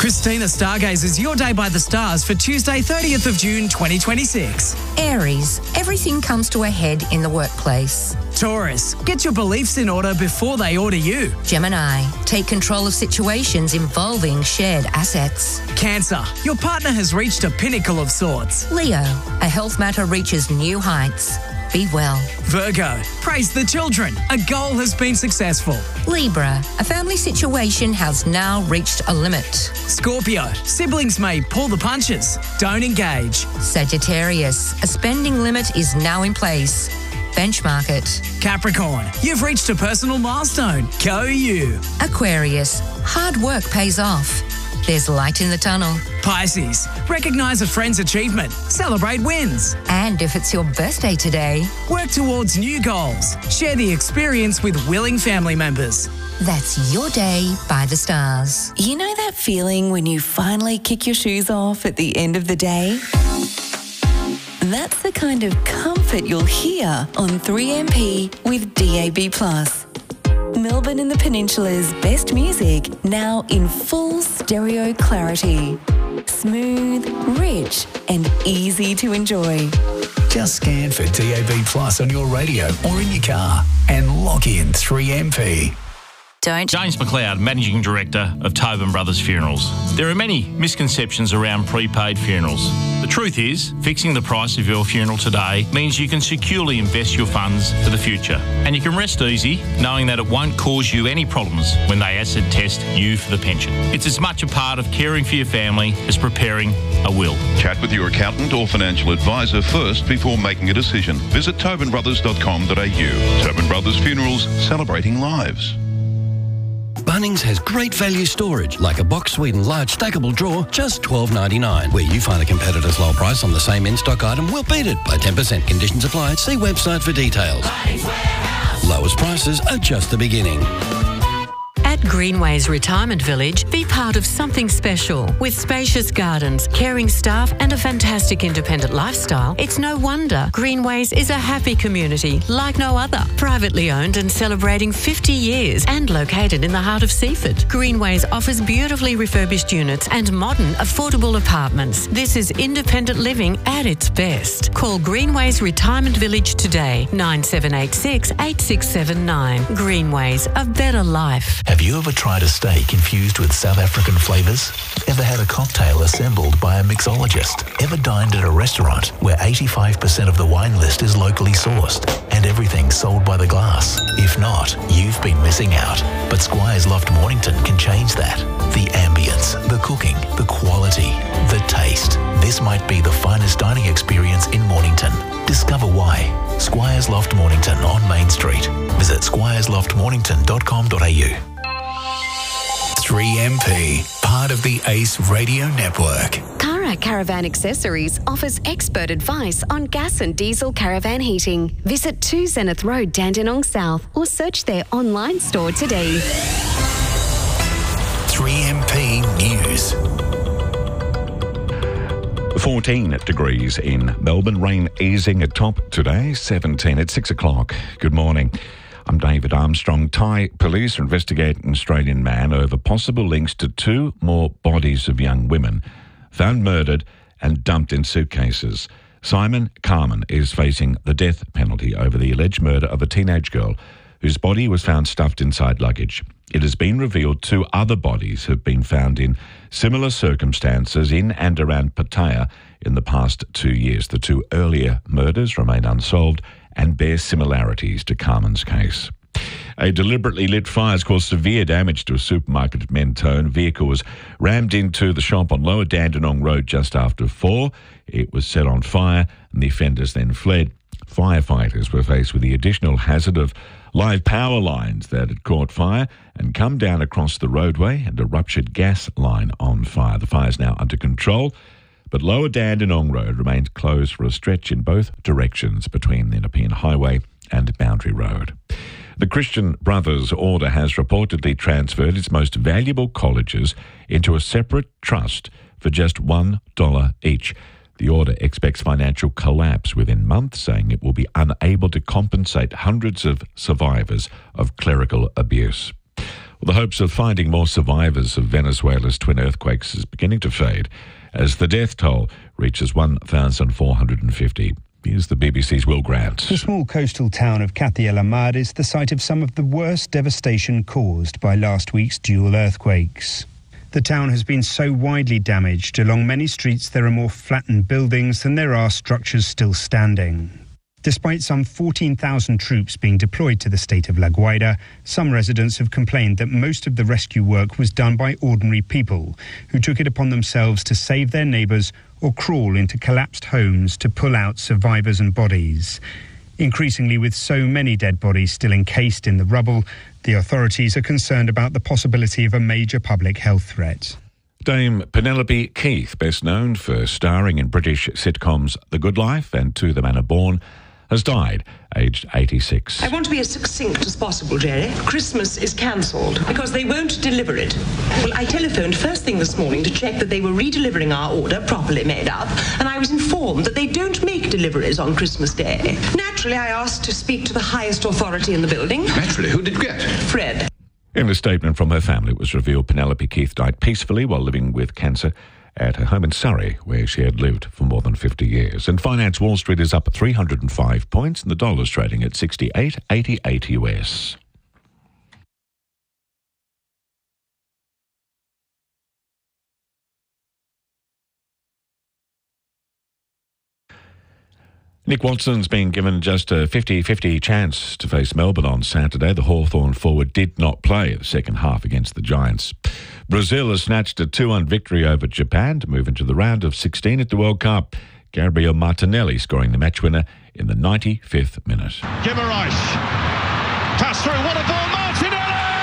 Christina stargazes your day by the stars for Tuesday, 30th of June, 2026. Aries, everything comes to a head in the workplace. Taurus, get your beliefs in order before they order you. Gemini, take control of situations involving shared assets. Cancer, your partner has reached a pinnacle of sorts. Leo, a health matter reaches new heights. Be well. Virgo, praise the children. A goal has been successful. Libra, a family situation has now reached a limit. Scorpio, siblings may pull the punches. Don't engage. Sagittarius, a spending limit is now in place. Benchmark it. Capricorn, you've reached a personal milestone. Go you. Aquarius, hard work pays off. There's light in the tunnel. Pisces, recognise a friend's achievement. Celebrate wins. And if it's your birthday today, work towards new goals. Share the experience with willing family members. That's your day by the stars. You know that feeling when you finally kick your shoes off at the end of the day? That's the kind of comfort you'll hear on 3MP with DAB+. Melbourne and the Peninsula's best music, now in full stereo clarity. Smooth, rich, and easy to enjoy. Just scan for DAB+ on your radio or in your car and lock in 3MP. James McLeod, Managing Director of Tobin Brothers Funerals. There are many misconceptions around prepaid funerals. The truth is, fixing the price of your funeral today means you can securely invest your funds for the future. And you can rest easy knowing that it won't cause you any problems when they acid test you for the pension. It's as much a part of caring for your family as preparing a will. Chat with your accountant or financial advisor first before making a decision. Visit tobinbrothers.com.au. Tobin Brothers Funerals, celebrating lives. Bunnings has great value storage, like a Box Sweden large stackable drawer, just $12.99. Where you find a competitor's low price on the same in-stock item, we'll beat it by 10%. Conditions apply. See website for details. Lowest prices are just the beginning. At Greenways Retirement Village, be part of something special. With spacious gardens, caring staff and a fantastic independent lifestyle, it's no wonder Greenways is a happy community like no other. Privately owned and celebrating 50 years and located in the heart of Seaford. Greenways offers beautifully refurbished units and modern, affordable apartments. This is independent living at its best. Call Greenways Retirement Village today, 9786 8679. Greenways, a better life. Have you ever tried a steak infused with South African flavours? Ever had a cocktail assembled by a mixologist? Ever dined at a restaurant where 85% of the wine list is locally sourced and everything sold by the glass? If not, you've been missing out. But Squires Loft Mornington can change that. The ambience, the cooking, the quality, the taste. This might be the finest dining experience in Mornington. Discover why. Squires Loft Mornington on Main Street. Visit squiresloftmornington.com.au. 3MP, part of the ACE Radio Network. Cara Caravan Accessories offers expert advice on gas and diesel caravan heating. Visit 2 Zenith Road, Dandenong South, or search their online store today. 3MP News. 14 degrees in Melbourne. Rain easing atop today, 17 at 6 o'clock. Good morning. I'm David Armstrong. Thai police are investigating an Australian man over possible links to 2 more bodies of young women found murdered and dumped in suitcases. Simon Carman is facing the death penalty over the alleged murder of a teenage girl whose body was found stuffed inside luggage. It has been revealed 2 other bodies have been found in similar circumstances in and around Pattaya in the past 2 years. The 2 earlier murders remain unsolved and bear similarities to Carmen's case. A deliberately lit fire has caused severe damage to a supermarket at Mentone. Vehicle was rammed into the shop on Lower Dandenong Road just after 4. It was set on fire and the offenders then fled. Firefighters were faced with the additional hazard of live power lines that had caught fire and come down across the roadway and a ruptured gas line on fire. The fire is now under control, but Lower Dandenong Road remains closed for a stretch in both directions between the Nepean Highway and Boundary Road. The Christian Brothers Order has reportedly transferred its most valuable colleges into a separate trust for just $1 each. The order expects financial collapse within months, saying it will be unable to compensate hundreds of survivors of clerical abuse. Well, the hopes of finding more survivors of Venezuela's twin earthquakes is beginning to fade as the death toll reaches 1,450. Here's the BBC's Will Grant. The small coastal town of Catia la Mar is the site of some of the worst devastation caused by last week's dual earthquakes. The town has been so widely damaged. Along many streets there are more flattened buildings than there are structures still standing. Despite some 14,000 troops being deployed to the state of La Guaira, some residents have complained that most of the rescue work was done by ordinary people who took it upon themselves to save their neighbours or crawl into collapsed homes to pull out survivors and bodies. Increasingly, with so many dead bodies still encased in the rubble, the authorities are concerned about the possibility of a major public health threat. Dame Penelope Keith, best known for starring in British sitcoms The Good Life and To the Manor Born, has died, aged 86. I want to be as succinct as possible, Jerry. Christmas is cancelled because they won't deliver it. Well, I telephoned first thing this morning to check that they were redelivering our order, properly made up, and I was informed that they don't make deliveries on Christmas Day. Naturally, I asked to speak to the highest authority in the building. Naturally, who did you get? Fred. In a statement from her family, it was revealed Penelope Keith died peacefully while living with cancer at her home in Surrey, where she had lived for more than 50 years. And Finance Wall Street is up 305 points, and the dollar's trading at 68.88 US. Nick Watson's been given just a 50-50 chance to face Melbourne on Saturday. The Hawthorn forward did not play the second half against the Giants. Brazil has snatched a 2-1 victory over Japan to move into the round of 16 at the World Cup. Gabriel Martinelli scoring the match winner in the 95th minute. Guimarães. Pass through. What a ball, Martinelli!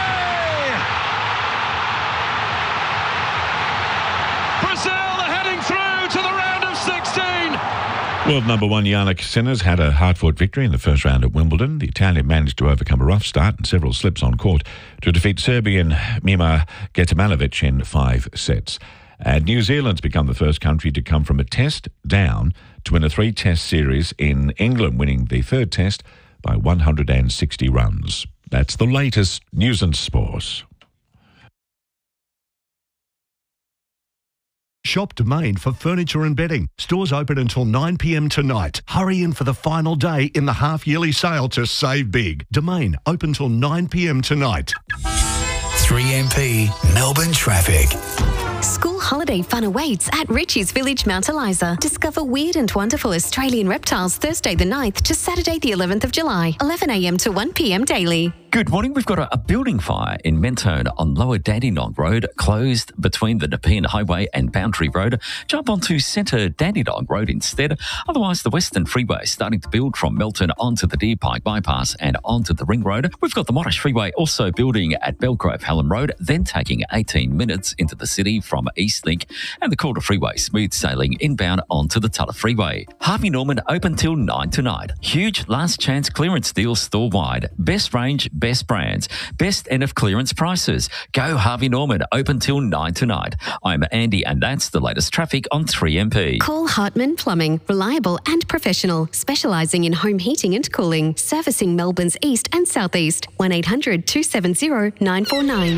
Brazil are heading through to the round of 16. World number one Yannick Sinner's had a hard-fought victory in the first round at Wimbledon. The Italian managed to overcome a rough start and several slips on court to defeat Serbian Mima Getamanovic in 5 sets. And New Zealand's become the first country to come from a test down to win a 3-test series in England, winning the third test by 160 runs. That's the latest news and sport. Shop Domain for furniture and bedding. Stores open until 9 p.m. tonight. Hurry in for the final day in the half-yearly sale to save big. Domain open till 9 p.m. tonight. 3MP Melbourne traffic. School holiday fun awaits at Ritchie's Village, Mount Eliza. Discover weird and wonderful Australian reptiles Thursday the 9th to Saturday the 11th of July, 11 a.m. to 1 p.m. daily. Good morning. We've got a building fire in Mentone on Lower Dandenong Road, closed between the Nepean Highway and Boundary Road. Jump onto Centre Dandenong Road instead. Otherwise, the Western Freeway is starting to build from Melton onto the Deer Pike Bypass and onto the Ring Road. We've got the Monash Freeway also building at Belgrove Hallam Road, then taking 18 minutes into the city from Eastlink, and the Calder Freeway smooth sailing inbound onto the Tulla Freeway. Harvey Norman open till 9 tonight. Huge last chance clearance deals store-wide. Best range, best brands, best end of clearance prices. Go Harvey Norman, open till 9 tonight. I'm Andy, and that's the latest traffic on 3MP. Call Hartman Plumbing, reliable and professional, specialising in home heating and cooling, servicing Melbourne's east and southeast. 1800 270 949.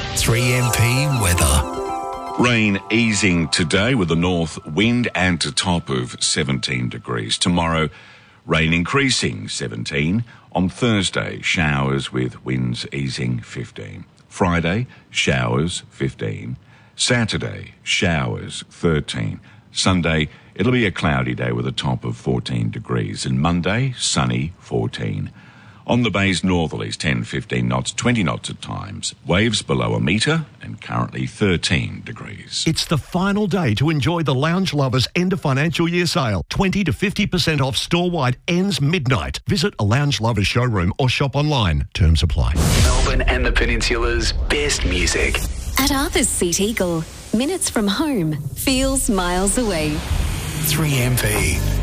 3MP weather. Rain easing today with a north wind and a top of 17 degrees. Tomorrow, rain increasing 17. On Thursday, showers with winds easing 15. Friday, showers 15. Saturday, showers 13. Sunday, it'll be a cloudy day with a top of 14 degrees. And Monday, sunny 14. On the bay's northerlies, 10, 15 knots, 20 knots at times. Waves below a metre and currently 13 degrees. It's the final day to enjoy the Lounge Lovers end of financial year sale. 20 to 50% off store-wide, ends midnight. Visit a Lounge Lovers showroom or shop online. Terms apply. Melbourne and the Peninsula's best music. At Arthur's Seat Eagle, minutes from home feels miles away. 3MP.